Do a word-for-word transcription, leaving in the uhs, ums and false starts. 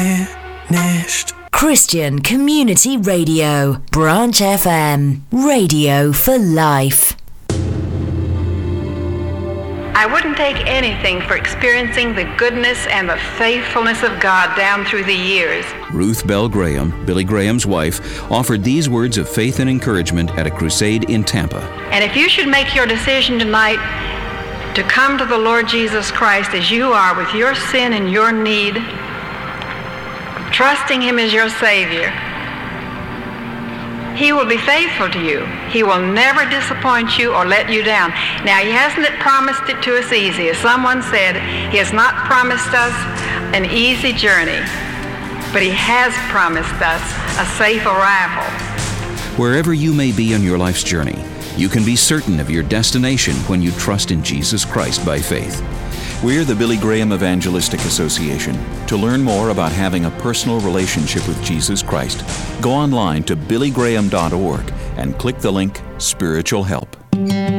finished. Christian Community Radio, Branch F M, radio for life. I wouldn't take anything for experiencing the goodness and the faithfulness of God down through the years. Ruth Bell Graham, Billy Graham's wife, offered these words of faith and encouragement at a crusade in Tampa. And if you should make your decision tonight to come to the Lord Jesus Christ as you are with your sin and your need, trusting Him as your Savior, He will be faithful to you. He will never disappoint you or let you down. Now, He hasn't promised it to us easy. As someone said, He has not promised us an easy journey, but He has promised us a safe arrival. Wherever you may be on your life's journey, you can be certain of your destination when you trust in Jesus Christ by faith. We're the Billy Graham Evangelistic Association. To learn more about having a personal relationship with Jesus Christ, go online to billy graham dot org and click the link Spiritual Help.